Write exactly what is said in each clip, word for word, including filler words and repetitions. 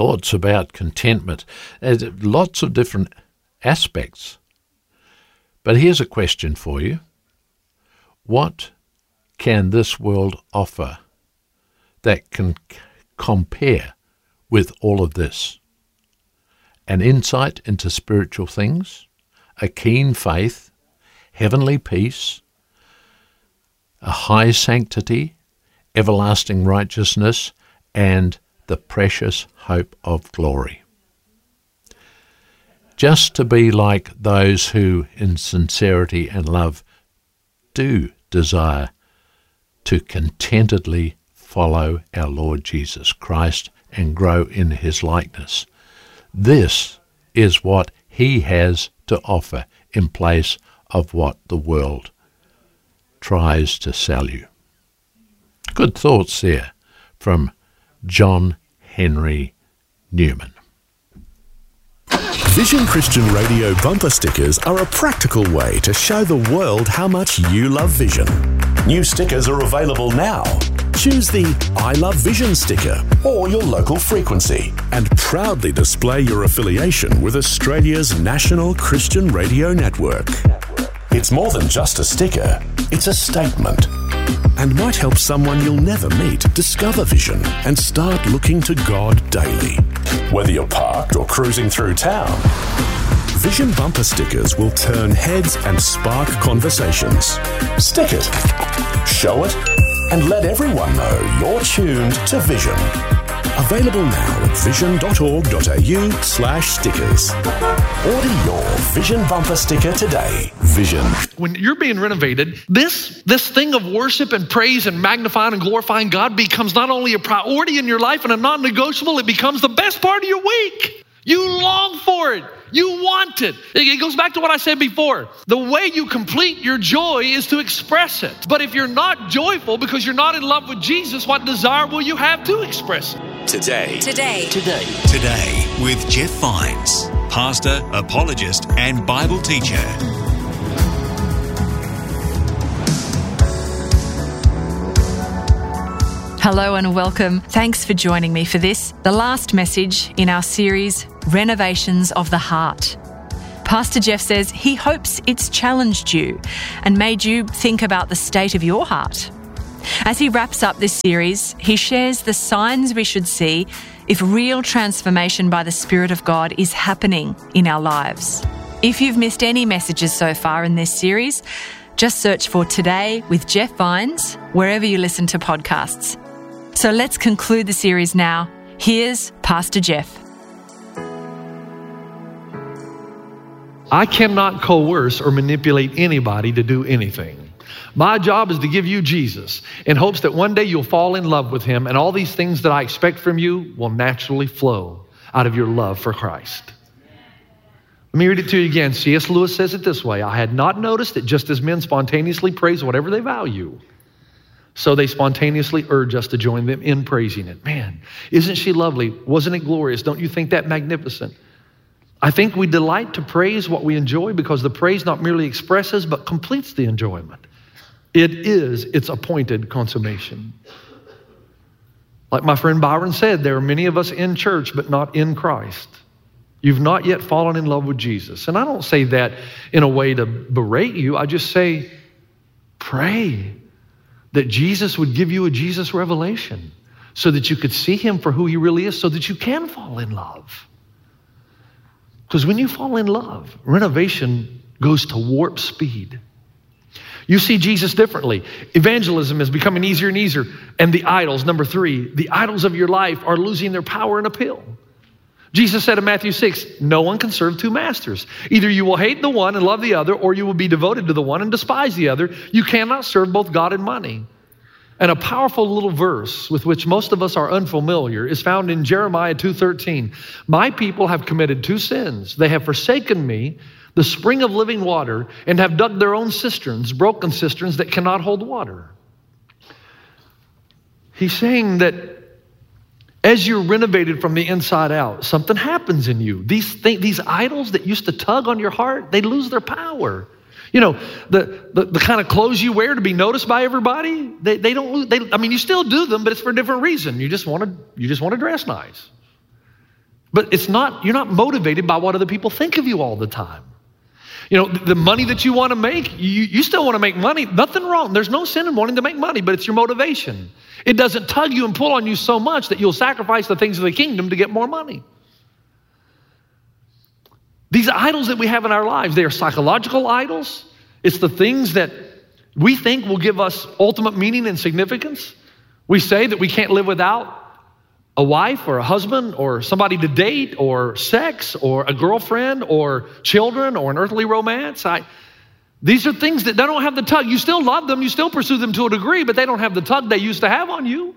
thoughts about contentment. There's lots of different aspects. But here's a question for you. What can this world offer that can c- compare with all of this? An insight into spiritual things, a keen faith, heavenly peace, a high sanctity, everlasting righteousness, and the precious hope of glory. Just to be like those who, in sincerity and love, do desire to contentedly follow our Lord Jesus Christ and grow in his likeness. This is what he has to offer in place of what the world tries to sell you. Good thoughts there from John Henry Newman. Vision Christian Radio bumper stickers are a practical way to show the world how much you love Vision. New stickers are available now. Choose the I Love Vision sticker or your local frequency and proudly display your affiliation with Australia's national Christian radio network. It's more than just a sticker, it's a statement, and might help someone you'll never meet discover Vision and start looking to God daily. Whether you're parked or cruising through town, Vision bumper stickers will turn heads and spark conversations. Stick it, show it, and let everyone know you're tuned to Vision. Available now at vision.org.au slash stickers. Order your Vision bumper sticker today. Vision. When you're being renovated, this, this thing of worship and praise and magnifying and glorifying God becomes not only a priority in your life and a non-negotiable, it becomes the best part of your week. You long for it. You want it. It goes back to what I said before. The way you complete your joy is to express it. But if you're not joyful because you're not in love with Jesus, what desire will you have to express it? Today. Today. Today. Today with Jeff Vines, pastor, apologist, and Bible teacher. Hello and welcome. Thanks for joining me for this, the last message in our series, Renovations of the Heart. Pastor Jeff says he hopes it's challenged you and made you think about the state of your heart. As he wraps up this series, he shares the signs we should see if real transformation by the Spirit of God is happening in our lives. If you've missed any messages so far in this series, just search for Today with Jeff Vines wherever you listen to podcasts. So let's conclude the series now. Here's Pastor Jeff. I cannot coerce or manipulate anybody to do anything. My job is to give you Jesus in hopes that one day you'll fall in love with him and all these things that I expect from you will naturally flow out of your love for Christ. Let me read it to you again. C S Lewis says it this way: I had not noticed that just as men spontaneously praise whatever they value, so they spontaneously urge us to join them in praising it. Man, isn't she lovely? Wasn't it glorious? Don't you think that magnificent? I think we delight to praise what we enjoy because the praise not merely expresses but completes the enjoyment. It is its appointed consummation. Like my friend Byron said, there are many of us in church but not in Christ. You've not yet fallen in love with Jesus. And I don't say that in a way to berate you. I just say, pray that Jesus would give you a Jesus revelation so that you could see him for who he really is, so that you can fall in love. Because when you fall in love, renovation goes to warp speed. You see Jesus differently. Evangelism is becoming easier and easier. And the idols, number three, the idols of your life are losing their power and appeal. Jesus said in Matthew six, no one can serve two masters. Either you will hate the one and love the other, or you will be devoted to the one and despise the other. You cannot serve both God and money. And a powerful little verse with which most of us are unfamiliar is found in Jeremiah two thirteen. My people have committed two sins. They have forsaken me, the spring of living water, and have dug their own cisterns, broken cisterns that cannot hold water. He's saying that as you're renovated from the inside out, something happens in you. These th- these idols that used to tug on your heart, they lose their power. You know, the, the, the kind of clothes you wear to be noticed by everybody, they, they don't lose, they, I mean, you still do them, but it's for a different reason. You just want to, you just want to dress nice. But it's not, you're not motivated by what other people think of you all the time. You know, the money that you want to make, you, you still want to make money. Nothing wrong. There's no sin in wanting to make money, but it's your motivation. It doesn't tug you and pull on you so much that you'll sacrifice the things of the kingdom to get more money. These idols that we have in our lives, they are psychological idols. It's the things that we think will give us ultimate meaning and significance. We say that we can't live without a wife or a husband or somebody to date or sex or a girlfriend or children or an earthly romance. I, these are things that they don't have the tug. You still love them. You still pursue them to a degree, but they don't have the tug they used to have on you.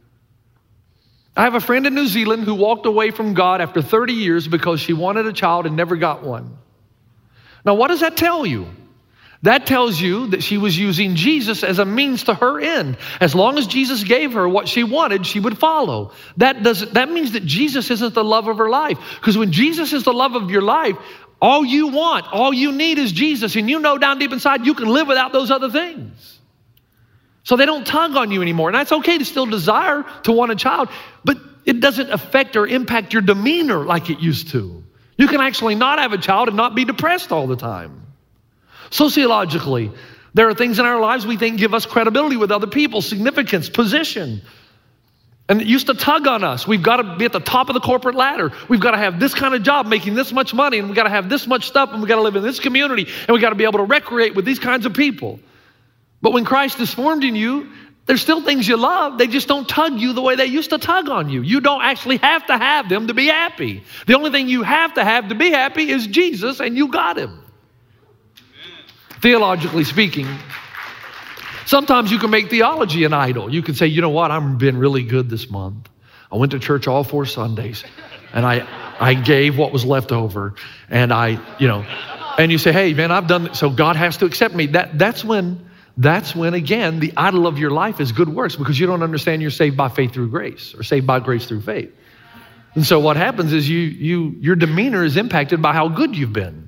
I have a friend in New Zealand who walked away from God after thirty years because she wanted a child and never got one. Now, what does that tell you? That tells you that she was using Jesus as a means to her end. As long as Jesus gave her what she wanted, she would follow. That doesn't, that means that Jesus isn't the love of her life. Because when Jesus is the love of your life, all you want, all you need is Jesus. And you know down deep inside you can live without those other things. So they don't tug on you anymore. And that's okay to still desire to want a child, but it doesn't affect or impact your demeanor like it used to. You can actually not have a child and not be depressed all the time. Sociologically, there are things in our lives we think give us credibility with other people, significance, position. And it used to tug on us. We've got to be at the top of the corporate ladder. We've got to have this kind of job, making this much money, and we've got to have this much stuff, and we've got to live in this community, and we've got to be able to recreate with these kinds of people. But when Christ is formed in you, there's still things you love. They just don't tug you the way they used to tug on you. You don't actually have to have them to be happy. The only thing you have to have to be happy is Jesus, and you got him. Theologically speaking, sometimes you can make theology an idol. You can say, you know what, I've been really good this month. I went to church all four Sundays, and I I gave what was left over, and I, you know, and you say, hey, man, I've done it, so God has to accept me. That That's when, that's when, again, the idol of your life is good works, because you don't understand you're saved by faith through grace, or saved by grace through faith. And so what happens is you you your demeanor is impacted by how good you've been.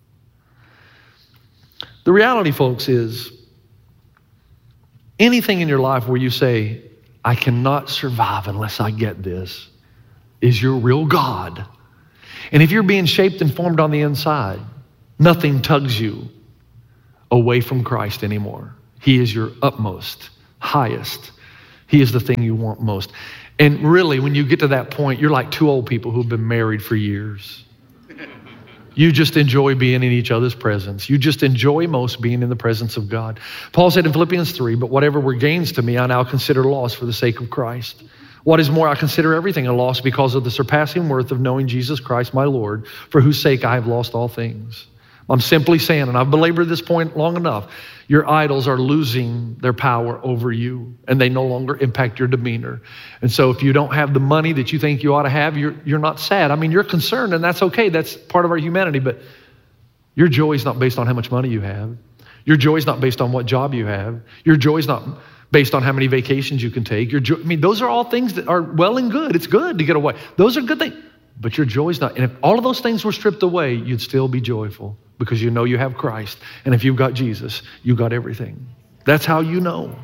The reality, folks, is anything in your life where you say, I cannot survive unless I get this, is your real God. And if you're being shaped and formed on the inside, nothing tugs you away from Christ anymore. He is your utmost, highest. He is the thing you want most. And really, when you get to that point, you're like two old people who've been married for years. You just enjoy being in each other's presence. You just enjoy most being in the presence of God. Paul said in Philippians three, but whatever were gains to me, I now consider loss for the sake of Christ. What is more, I consider everything a loss because of the surpassing worth of knowing Jesus Christ, my Lord, for whose sake I have lost all things. I'm simply saying, and I've belabored this point long enough, your idols are losing their power over you, and they no longer impact your demeanor. And so if you don't have the money that you think you ought to have, you're, you're not sad. I mean, you're concerned, and that's okay. That's part of our humanity, but your joy is not based on how much money you have. Your joy is not based on what job you have. Your joy is not based on how many vacations you can take. Your joy, I mean, those are all things that are well and good. It's good to get away. Those are good things, but your joy is not. And if all of those things were stripped away, you'd still be joyful, because you know you have Christ. And if you've got Jesus, you got everything. That's how you know.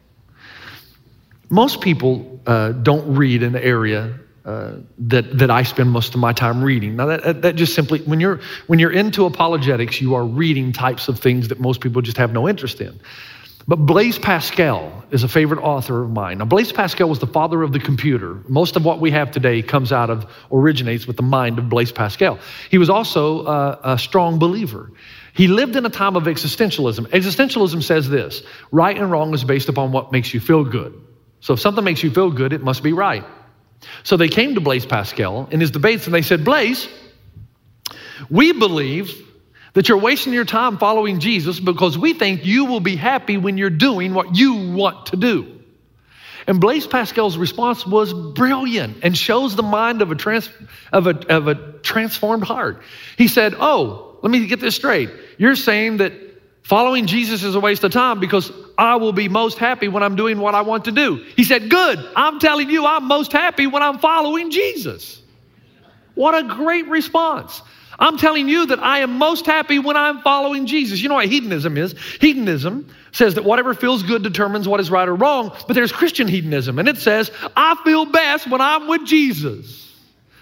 Most people uh, don't read an area uh, that, that I spend most of my time reading. Now that, that just simply, when you're, when you're into apologetics, you are reading types of things that most people just have no interest in. But Blaise Pascal is a favorite author of mine. Now, Blaise Pascal was the father of the computer. Most of what we have today comes out of, originates with the mind of Blaise Pascal. He was also uh, a strong believer. He lived in a time of existentialism. Existentialism says this: right and wrong is based upon what makes you feel good. So if something makes you feel good, it must be right. So they came to Blaise Pascal in his debates and they said, Blaise, we believe that you're wasting your time following Jesus because we think you will be happy when you're doing what you want to do. And Blaise Pascal's response was brilliant and shows the mind of a, trans, of a, of a transformed heart. He said, oh, let me get this straight. You're saying that following Jesus is a waste of time because I will be most happy when I'm doing what I want to do. He said, good. I'm telling you, I'm most happy when I'm following Jesus. What a great response. I'm telling you that I am most happy when I'm following Jesus. You know what hedonism is? Hedonism says that whatever feels good determines what is right or wrong, but there's Christian hedonism, and it says, I feel best when I'm with Jesus.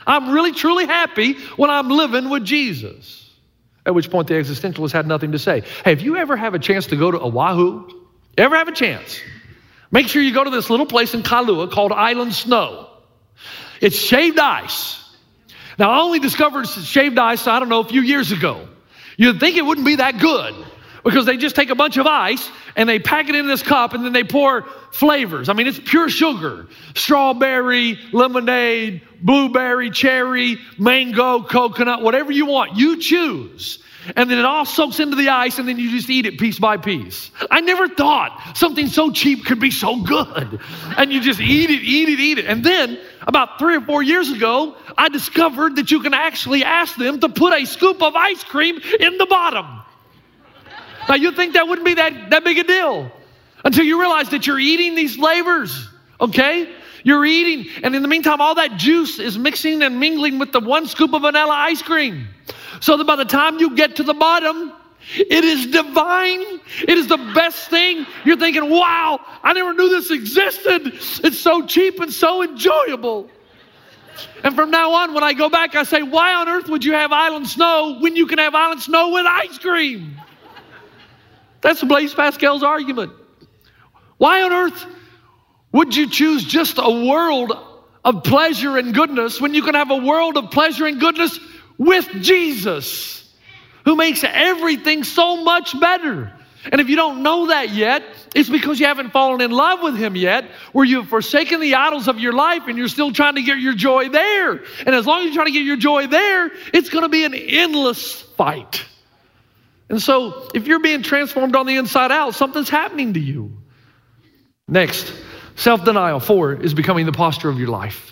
I'm really, truly happy when I'm living with Jesus. At which point the existentialist had nothing to say. Hey, if you ever have a chance to go to Oahu, ever have a chance, make sure you go to this little place in Kailua called Island Snow. It's shaved ice. Now, I only discovered shaved ice, I don't know, a few years ago. You'd think it wouldn't be that good because they just take a bunch of ice and they pack it in this cup and then they pour flavors. I mean, it's pure sugar. Strawberry, lemonade, blueberry, cherry, mango, coconut, whatever you want. You choose. And then it all soaks into the ice and then you just eat it piece by piece. I never thought something so cheap could be so good. And you just eat it, eat it, eat it. And then about three or four years ago, I discovered that you can actually ask them to put a scoop of ice cream in the bottom. Now you'd think that wouldn't be that, that big a deal until you realize that you're eating these flavors, okay? You're eating, and in the meantime, all that juice is mixing and mingling with the one scoop of vanilla ice cream. So that by the time you get to the bottom, it is divine. It is the best thing. You're thinking, wow, I never knew this existed. It's so cheap and so enjoyable. And from now on, when I go back, I say, why on earth would you have Island Snow when you can have Island Snow with ice cream? That's Blaise Pascal's argument. Why on earth would you choose just a world of pleasure and goodness when you can have a world of pleasure and goodness with Jesus, who makes everything so much better? And if you don't know that yet, it's because you haven't fallen in love with him yet, where you've forsaken the idols of your life and you're still trying to get your joy there. And as long as you're trying to get your joy there, it's going to be an endless fight. And so if you're being transformed on the inside out, something's happening to you. Next, self-denial. Four is becoming the posture of your life.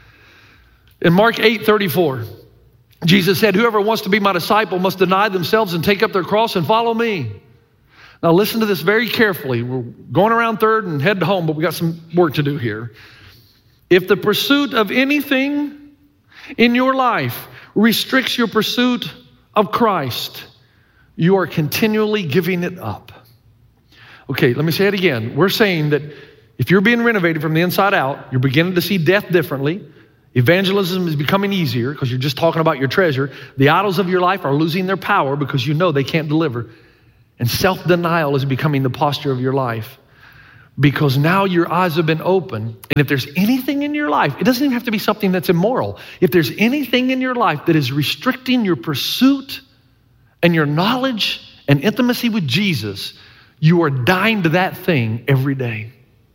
In Mark eight thirty-four, Jesus said, whoever wants to be my disciple must deny themselves and take up their cross and follow me. Now listen to this very carefully. We're going around third and head home, but we got some work to do here. If the pursuit of anything in your life restricts your pursuit of Christ, you are continually giving it up. Okay, let me say it again. We're saying that if you're being renovated from the inside out, you're beginning to see death differently. Evangelism is becoming easier because you're just talking about your treasure. The idols of your life are losing their power because you know they can't deliver. And self-denial is becoming the posture of your life because now your eyes have been opened. And if there's anything in your life, it doesn't even have to be something that's immoral. If there's anything in your life that is restricting your pursuit and your knowledge and intimacy with Jesus, you are dying to that thing every day.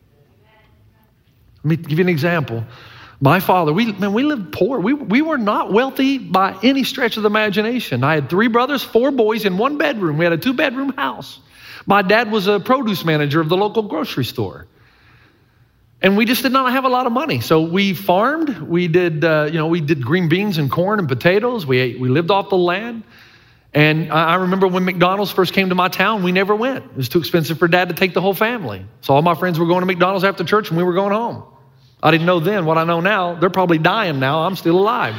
Let me give you an example. My father, we man, we lived poor. We, we were not wealthy by any stretch of the imagination. I had three brothers, four boys in one bedroom. We had a two-bedroom house. My dad was a produce manager of the local grocery store. And we just did not have a lot of money. So we farmed. We did, uh, you know, we did green beans and corn and potatoes. We ate, we lived off the land. And I remember when McDonald's first came to my town, we never went. It was too expensive for Dad to take the whole family. So all my friends were going to McDonald's after church and we were going home. I didn't know then what I know now. They're probably dying now. I'm still alive.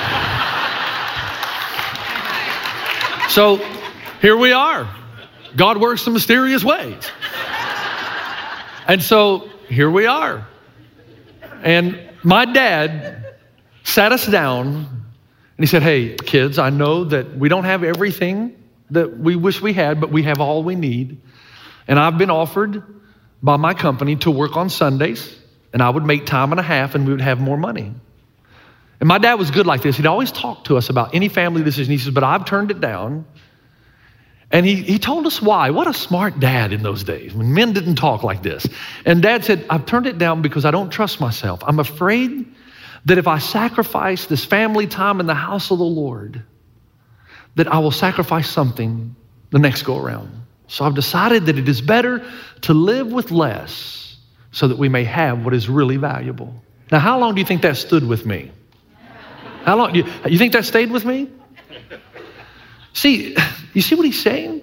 So here we are. God works in mysterious ways. And so here we are. And my dad sat us down and he said, hey, kids, I know that we don't have everything that we wish we had, but we have all we need. And I've been offered by my company to work on Sundays, and I would make time and a half, and we would have more money. And my dad was good like this. He'd always talk to us about any family decision. He says, but I've turned it down. And he, he told us why. What a smart dad in those days when men didn't talk like this. And Dad said, I've turned it down because I don't trust myself. I'm afraid that if I sacrifice this family time in the house of the Lord, that I will sacrifice something the next go around. So I've decided that it is better to live with less so that we may have what is really valuable. Now, how long do you think that stood with me? How long? You, you think that stayed with me? See, you see what he's saying?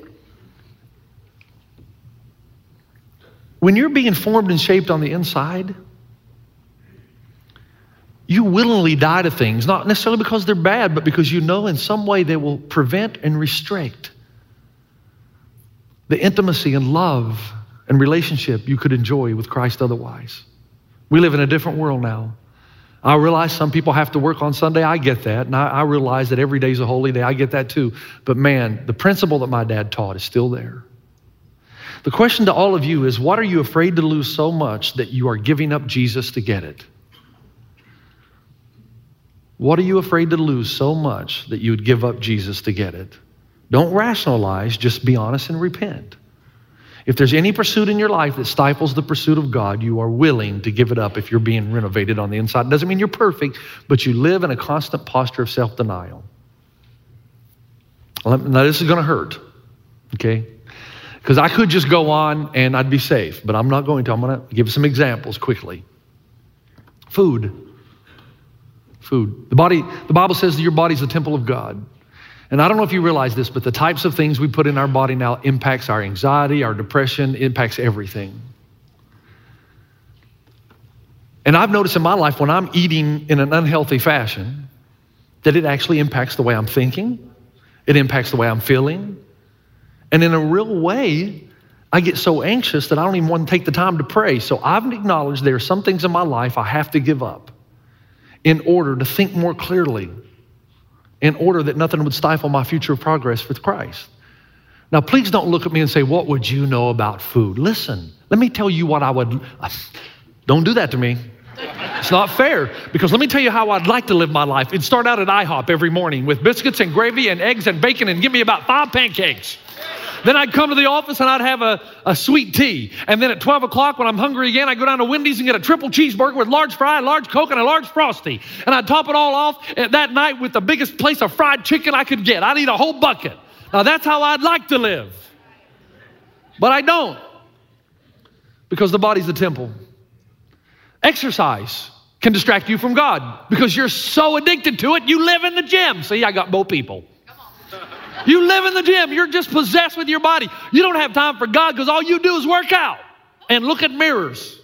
When you're being formed and shaped on the inside, you willingly die to things, not necessarily because they're bad, but because you know in some way they will prevent and restrict the intimacy and love and relationship you could enjoy with Christ otherwise. We live in a different world now. I realize some people have to work on Sunday. I get that. And I, I realize that every day is a holy day. I get that too. But man, the principle that my dad taught is still there. The question to all of you is, what are you afraid to lose so much that you are giving up Jesus to get it? What are you afraid to lose so much that you would give up Jesus to get it? Don't rationalize, just be honest and repent. If there's any pursuit in your life that stifles the pursuit of God, you are willing to give it up if you're being renovated on the inside. It doesn't mean you're perfect, but you live in a constant posture of self-denial. Now, this is going to hurt, okay? Because I could just go on and I'd be safe, but I'm not going to. I'm going to give some examples quickly. Food. Food. The body, the Bible says that your body's the temple of God. And I don't know if you realize this, but the types of things we put in our body now impacts our anxiety, our depression, impacts everything. And I've noticed in my life when I'm eating in an unhealthy fashion, that it actually impacts the way I'm thinking. It impacts the way I'm feeling. And in a real way, I get so anxious that I don't even want to take the time to pray. So I've acknowledged there are some things in my life I have to give up in order to think more clearly, in order that nothing would stifle my future progress with Christ. Now, please don't look at me and say, what would you know about food? Listen, let me tell you what I would, don't do that to me. It's not fair, because let me tell you how I'd like to live my life. It'd start out at IHOP every morning with biscuits and gravy and eggs and bacon and give me about five pancakes. Then I'd come to the office and I'd have a, a sweet tea. And then at twelve o'clock when I'm hungry again, I'd go down to Wendy's and get a triple cheeseburger with large fry, large Coke, and a large Frosty. And I'd top it all off that night with the biggest place of fried chicken I could get. I'd eat a whole bucket. Now that's how I'd like to live. But I don't. Because the body's the temple. Exercise can distract you from God because you're so addicted to it, you live in the gym. See, I got both people. You live in the gym. You're just possessed with your body. You don't have time for God because all you do is work out and look at mirrors.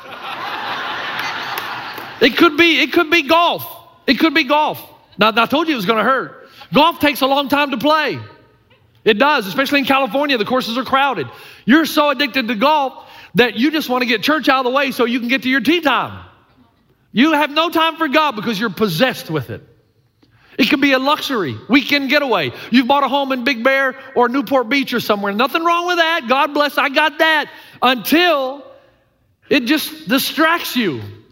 It could be, it could be golf. It could be golf. Now, I told you it was going to hurt. Golf takes a long time to play. It does, especially in California. The courses are crowded. You're so addicted to golf that you just want to get church out of the way so you can get to your tee time. You have no time for God because you're possessed with it. It could be a luxury weekend getaway. You've bought a home in Big Bear or Newport Beach or somewhere. Nothing wrong with that. God bless, I got that. Until it just distracts you.